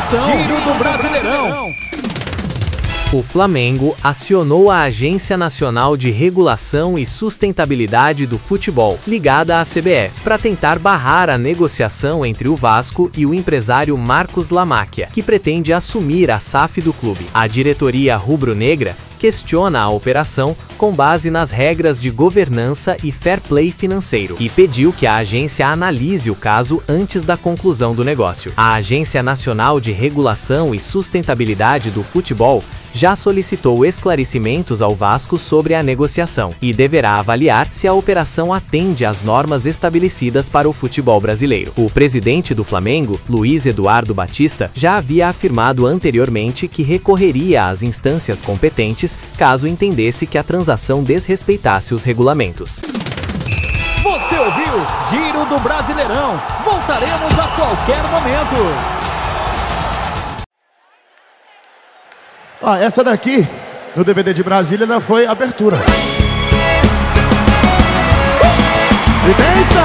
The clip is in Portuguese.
Regulação. Giro do Brasileirão. O Flamengo acionou a Agência Nacional de Regulação e Sustentabilidade do Futebol, ligada à CBF, para tentar barrar a negociação entre o Vasco e o empresário Marcos Lamacchia, que pretende assumir a SAF do clube. A diretoria rubro-negra questiona a operação com base nas regras de governança e fair play financeiro e pediu que a agência analise o caso antes da conclusão do negócio. A Agência Nacional de Regulação e Sustentabilidade do Futebol já solicitou esclarecimentos ao Vasco sobre a negociação e deverá avaliar se a operação atende às normas estabelecidas para o futebol brasileiro. O presidente do Flamengo, Luiz Eduardo Batista, já havia afirmado anteriormente que recorreria às instâncias competentes caso entendesse que a transação desrespeitasse os regulamentos. Você ouviu Giro do Brasileirão. Voltaremos a qualquer momento. Essa daqui, no DVD de Brasília, ela foi abertura. E bem